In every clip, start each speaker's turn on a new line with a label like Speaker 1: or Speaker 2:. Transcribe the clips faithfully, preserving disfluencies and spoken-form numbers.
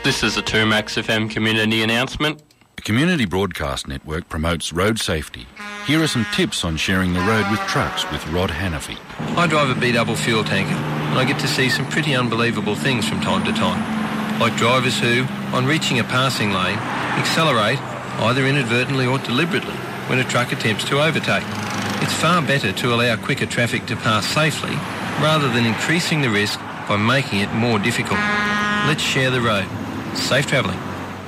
Speaker 1: This is a two Max F M community announcement.
Speaker 2: The Community Broadcast Network promotes road safety. Here are some tips on sharing the road with trucks with Rod Hannafy.
Speaker 3: I drive a B-double fuel tanker and I get to see some pretty unbelievable things from time to time. Like drivers who, on reaching a passing lane, accelerate either inadvertently or deliberately when a truck attempts to overtake. It's far better to allow quicker traffic to pass safely rather than increasing the risk by making it more difficult. Let's share the road. Safe travelling.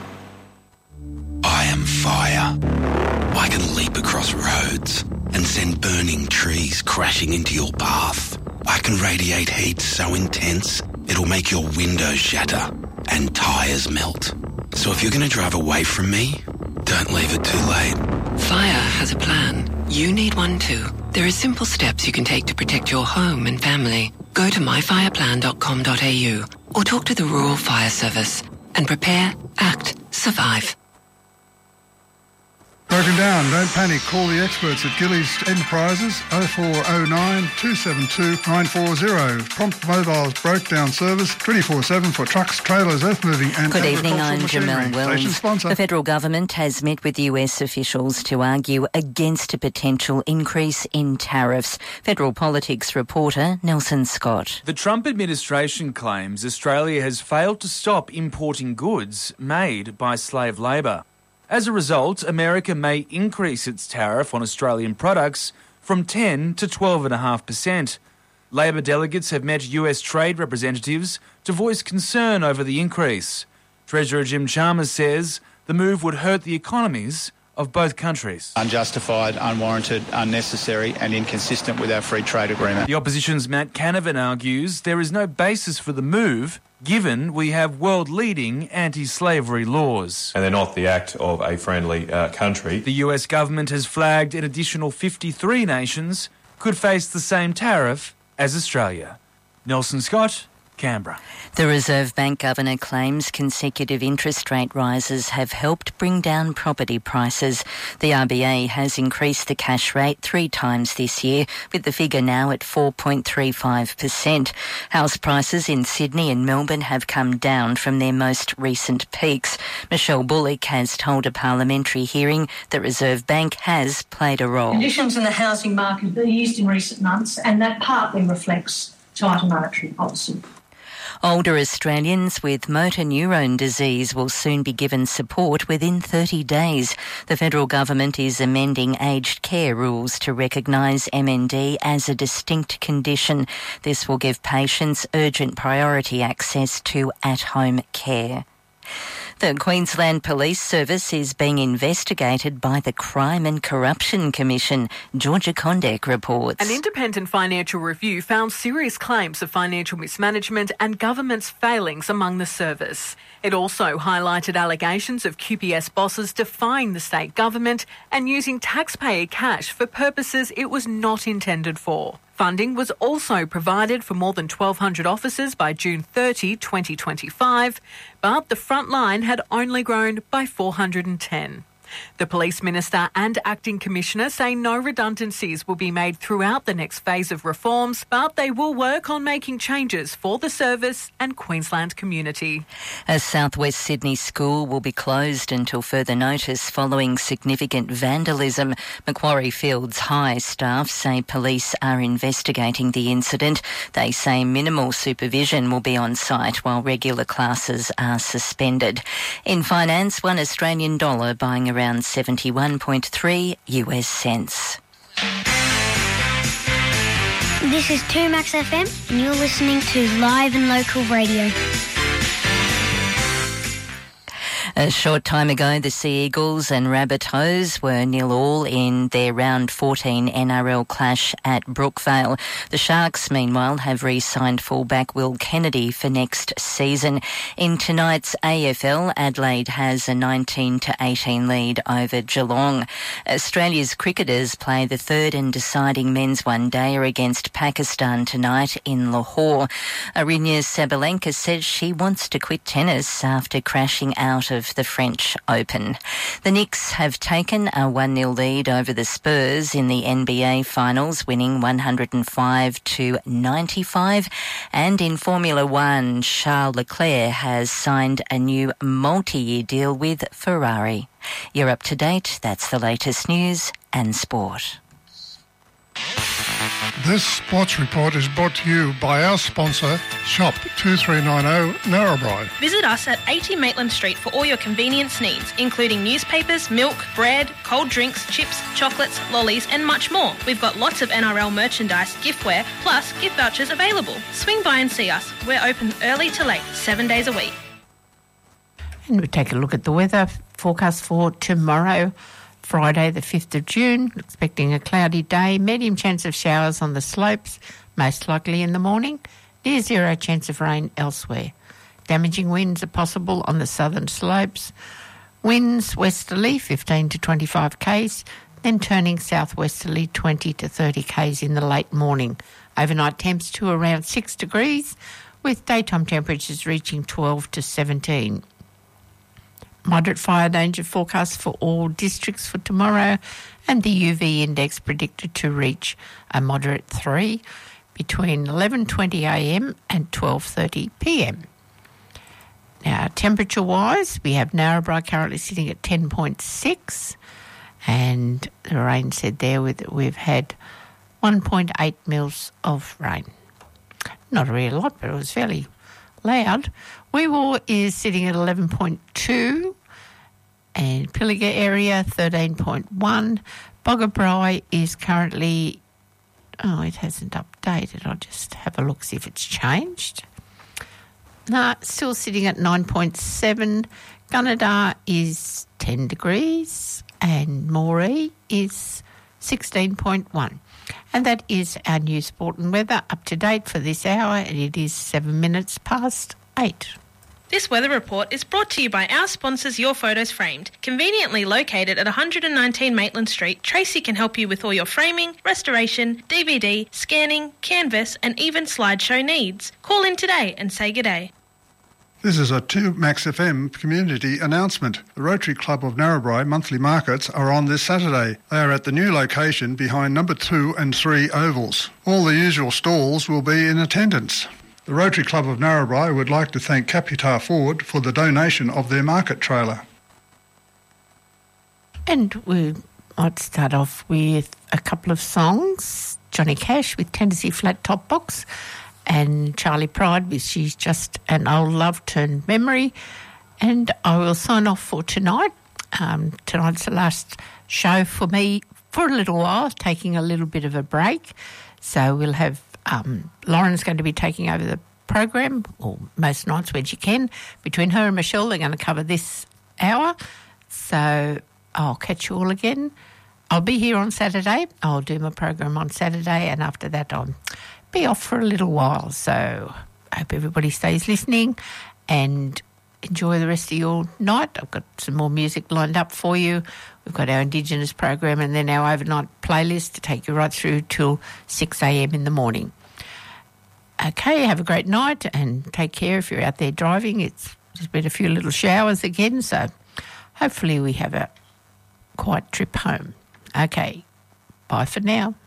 Speaker 4: I am fire. I can leap across roads and send burning trees crashing into your path. I can radiate heat so intense it'll make your windows shatter and tyres melt. So if you're going to drive away from me, don't leave it too late.
Speaker 5: Fire has a plan. You need one too. There are simple steps you can take to protect your home and family. Go to my fire plan dot com dot a u or talk to the Rural Fire Service and prepare, act, survive.
Speaker 6: Broken down, don't panic. Call the experts at Gillies Enterprises oh four oh nine, two seven two, nine four zero. Prompt Mobile's broke down service twenty-four seven for trucks, trailers, earth moving and
Speaker 7: Good evening, I'm
Speaker 6: machinery.
Speaker 7: Jamel Wells. The federal government has met with U S officials to argue against a potential increase in tariffs. Federal politics reporter Nelson Scott.
Speaker 8: The Trump administration claims Australia has failed to stop importing goods made by slave labour. As a result, America may increase its tariff on Australian products from ten to twelve point five percent. Labor delegates have met U S trade representatives to voice concern over the increase. Treasurer Jim Chalmers says the move would hurt the economies of both countries.
Speaker 9: Unjustified, unwarranted, unnecessary and inconsistent with our free trade agreement.
Speaker 8: The opposition's Matt Canavan argues there is no basis for the move given we have world-leading anti-slavery laws.
Speaker 10: And they're not the act of a friendly uh, country.
Speaker 8: The U S government has flagged an additional fifty-three nations could face the same tariff as Australia. Nelson Scott, Canberra.
Speaker 7: The Reserve Bank Governor claims consecutive interest rate rises have helped bring down property prices. The R B A has increased the cash rate three times this year, with the figure now at four point three five percent. House prices in Sydney and Melbourne have come down from their most recent peaks. Michelle Bullock has told a parliamentary hearing the Reserve Bank has played a role.
Speaker 11: Conditions in the housing market have eased in recent months, and that partly reflects tighter monetary policy.
Speaker 7: Older Australians with motor neurone disease will soon be given support within thirty days. The federal government is amending aged care rules to recognise M N D as a distinct condition. This will give patients urgent priority access to at-home care. The Queensland Police Service is being investigated by the Crime and Corruption Commission. Georgia Condek reports.
Speaker 12: An independent financial review found serious claims of financial mismanagement and government's failings among the service. It also highlighted allegations of Q P S bosses defying the state government and using taxpayer cash for purposes it was not intended for. Funding was also provided for more than twelve hundred officers by June thirtieth, twenty twenty-five, but the front line had only grown by four hundred ten. The Police Minister and Acting Commissioner say no redundancies will be made throughout the next phase of reforms, but they will work on making changes for the service and Queensland community.
Speaker 7: A South West Sydney school will be closed until further notice following significant vandalism. Macquarie Fields High staff say police are investigating the incident. They say minimal supervision will be on site while regular classes are suspended. In finance, one Australian dollar buying around around seventy-one point three U S cents.
Speaker 13: This is two Max F M and you're listening to Live and Local Radio.
Speaker 7: A short time ago, the Sea Eagles and Rabbitohs were nil all in their round fourteen N R L clash at Brookvale. The Sharks, meanwhile, have re-signed fullback Will Kennedy for next season. In tonight's A F L, Adelaide has a nineteen to eighteen lead over Geelong. Australia's cricketers play the third and deciding men's one-dayer against Pakistan tonight in Lahore. Aryna Sabalenka says she wants to quit tennis after crashing out of of the French Open. The Knicks have taken a one nil lead over the Spurs in the N B A Finals, winning one hundred five to ninety-five. And in Formula One, Charles Leclerc has signed a new multi-year deal with Ferrari. You're up to date. That's the latest news and sport.
Speaker 6: This sports report is brought to you by our sponsor, Shop two three nine zero Narrabri.
Speaker 14: Visit us at eighty Maitland Street for all your convenience needs, including newspapers, milk, bread, cold drinks, chips, chocolates, lollies and much more. We've got lots of N R L merchandise, giftware, plus gift vouchers available. Swing by and see us. We're open early to late, seven days a week.
Speaker 15: And we take a look at the weather forecast for tomorrow, Friday the fifth of June, expecting a cloudy day, medium chance of showers on the slopes, most likely in the morning, near zero chance of rain elsewhere. Damaging winds are possible on the southern slopes. Winds westerly fifteen to twenty-five k's, then turning southwesterly twenty to thirty k's in the late morning. Overnight temps to around six degrees, with daytime temperatures reaching twelve to seventeen. Moderate fire danger forecast for all districts for tomorrow, and the U V index predicted to reach a moderate three between eleven twenty a m and twelve thirty p m. Now, temperature-wise, we have Narrabri currently sitting at ten point six, and the rain said there with we've had one point eight mils of rain. Not a real lot, but it was fairly loud. Weewar is sitting at eleven point two, and Pilliga area thirteen point one. Boggabri is currently, oh, it hasn't updated. I'll just have a look, see if it's changed. No, still sitting at nine point seven. Gunnedah is ten degrees, and Moree is sixteen point one. And that is our new sport and weather up to date for this hour, and it is seven minutes past eight.
Speaker 14: This weather report is brought to you by our sponsors, Your Photos Framed. Conveniently located at one hundred nineteen Maitland Street, Tracy can help you with all your framing, restoration, D V D, scanning, canvas and even slideshow needs. Call in today and say g'day.
Speaker 6: This is a two Max F M community announcement. The Rotary Club of Narrabri monthly markets are on this Saturday. They are at the new location behind number two and three ovals. All the usual stalls will be in attendance. The Rotary Club of Narrabri would like to thank Capitar Ford for the donation of their market trailer.
Speaker 15: And we might start off with a couple of songs. Johnny Cash with Tennessee Flat Top Box, and Charlie Pride with She's Just an Old Love Turned Memory. And I will sign off for tonight. Um, tonight's the last show for me for a little while, taking a little bit of a break. So we'll have um, Lauren's going to be taking over the program, or most nights when she can. Between her and Michelle, they're going to cover this hour. So I'll catch you all again. I'll be here on Saturday. I'll do my program on Saturday, and after that I'll be off for a little while. So I hope everybody stays listening and enjoy the rest of your night. I've got some more music lined up for you. We've got our Indigenous program and then our overnight playlist to take you right through till six a m in the morning. Okay, have a great night and take care if you're out there driving. It's there's been a few little showers again, so hopefully we have a quiet trip home. Okay, bye for now.